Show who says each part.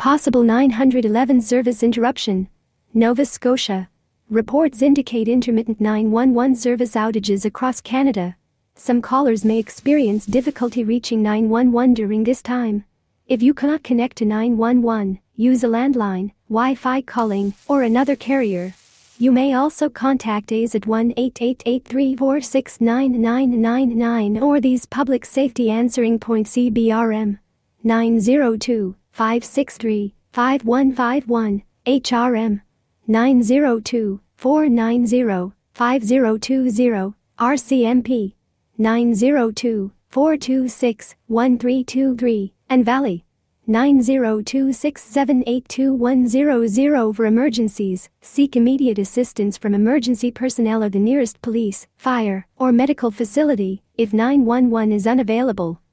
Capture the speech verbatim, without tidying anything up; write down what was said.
Speaker 1: Possible nine one one service interruption. Nova Scotia. Reports indicate intermittent nine one one service outages across Canada. Some callers may experience difficulty reaching nine one one during this time. If you cannot connect to nine one one, use a landline, Wi-Fi calling, or another carrier. You may also contact A S at one eight eight eight, three four six, nine nine nine nine or these public safety answering points C B R M nine zero two, five six three, five one five one, H R M nine zero two, four nine zero, five zero two zero, R C M P nine zero two, four two six, one three two three, and Valley nine zero two six seven eight two one zero zero for emergencies. Seek immediate assistance from emergency personnel or the nearest police, fire, or medical facility if nine one one is unavailable.